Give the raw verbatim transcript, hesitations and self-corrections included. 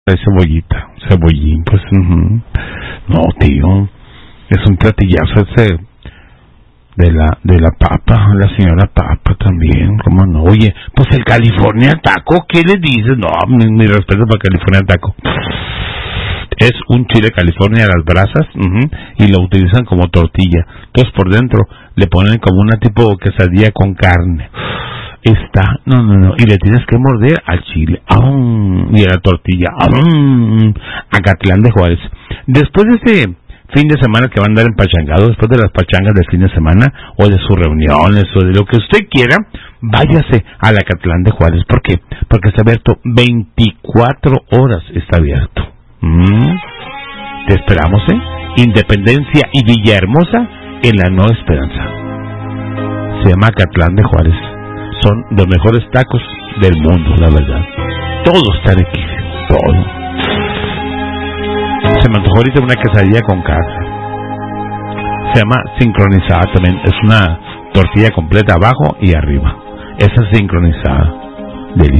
de cebollita, cebollín, pues, uh-huh. No, tío, es un platillazo ese de la de la papa, la señora papa también, ¿cómo no? Oye, pues el California Taco, ¿qué le dices? No, mi, mi respeto para California Taco. Es un chile California a las brasas, uh-huh, y lo utilizan como tortilla. Entonces por dentro le ponen como una tipo quesadilla con carne. Está, no, no, no, y le tienes que morder al chile, ¡ah! Y a la tortilla, ¡ah! Acatlán de Juárez. Después de este fin de semana que van a andar empachangado, después de las pachangas del fin de semana, o de sus reuniones, o de lo que usted quiera, váyase al Acatlán de Juárez. ¿Por qué? Porque está abierto veinticuatro horas, está abierto. ¿Mm? Te esperamos, ¿eh? Independencia y Villahermosa en la No Esperanza. Se llama Acatlán de Juárez. Son los mejores tacos del mundo, la verdad. Todo está aquí, todo. Se me antojó ahorita una quesadilla con carne. Se llama sincronizada también. Es una tortilla completa abajo y arriba. Esa es sincronizada. Deliciosa.